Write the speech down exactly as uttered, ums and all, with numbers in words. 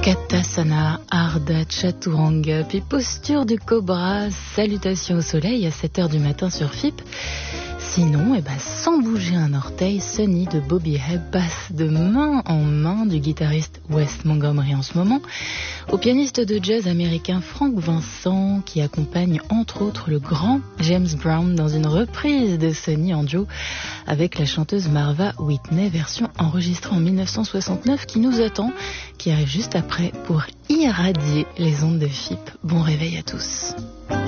Katasana, Ardha Chaturanga, puis posture du cobra, salutations au soleil à sept heures du matin sur F I P. Sinon, eh ben, sans bouger un orteil, Sunny de Bobby Hebb passe de main en main du guitariste Wes Montgomery en ce moment au pianiste de jazz américain Frank Vincent, qui accompagne entre autres le grand James Brown dans une reprise de Sunny en duo avec la chanteuse Marva Whitney, version enregistrée en mille neuf cent soixante-neuf, qui nous attend, qui arrive juste après pour irradier les ondes de F I P. Bon réveil à tous.